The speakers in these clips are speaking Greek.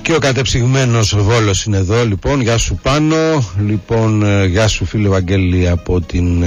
Και ο κατεψυγμένος Βόλος είναι εδώ. Λοιπόν, γεια σου Πάνο. Λοιπόν, γεια σου φίλε Βαγγέλη από την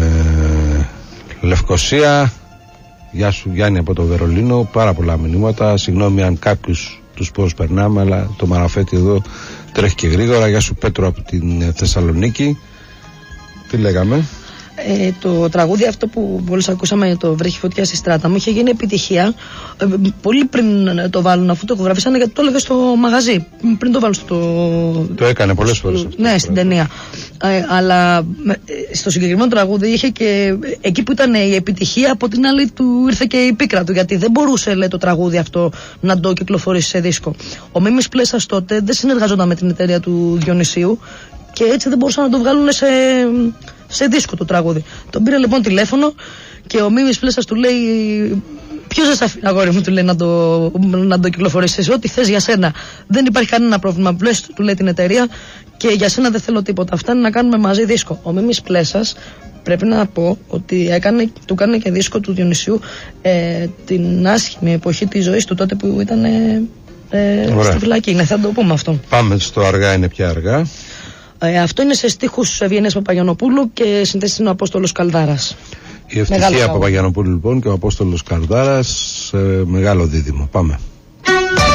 Λευκοσία. Γεια σου Γιάννη από το Βερολίνο. Πάρα πολλά μηνύματα. Συγγνώμη αν κάποιους τους προσπερνάμε, αλλά το μαραφέτη εδώ τρέχει και γρήγορα. Γεια σου Πέτρο από την Θεσσαλονίκη. Τι λέγαμε? Το τραγούδι αυτό που μόλις ακούσαμε, το Βρέχει φωτιά στη στράτα μου, είχε γίνει επιτυχία πολύ πριν το βάλουν, αφού το ηχογραφήσανε, γιατί το έλεγε στο μαγαζί πριν το βάλουν Το έκανε πολλές φορές αυτό. Ναι, στην ταινία. Αλλά στο συγκεκριμένο τραγούδι είχε και εκεί που ήταν η επιτυχία, από την άλλη του ήρθε και η πίκρα του, γιατί δεν μπορούσε, λέει, το τραγούδι αυτό να το κυκλοφορήσει σε δίσκο. Ο Μίμης Πλέσας τότε δεν συνεργαζόταν με την εταιρεία του Διονυσίου και έτσι δεν μπορούσαν να το βγάλουν σε δίσκο το τραγούδι. Τον πήρε λοιπόν τηλέφωνο και ο Μίμης Πλέσας του λέει: ποιος δεν σ' αφήνει, αγόρι μου, του λέει, να το κυκλοφορήσεις, ό,τι θες για σένα. Δεν υπάρχει κανένα πρόβλημα. Πλες, του λέει την εταιρεία, και για σένα δεν θέλω τίποτα. Φτάνει να κάνουμε μαζί δίσκο. Ο Μίμης Πλέσας, πρέπει να πω ότι του έκανε και δίσκο του Διονυσίου την άσχημη εποχή της ζωής του, τότε που ήταν στη φυλακή. Ναι, θα το πούμε αυτό. Πάμε στο Αργά είναι πια αργά. Αυτό είναι σε στίχους Ευγενίας Παπαγιανοπούλου και συνθέσεις είναι ο Απόστολος Καλδάρας. Η Ευτυχία Παπαγιανοπούλου λοιπόν και ο Απόστολος Καλδάρας, μεγάλο δίδυμο. Πάμε.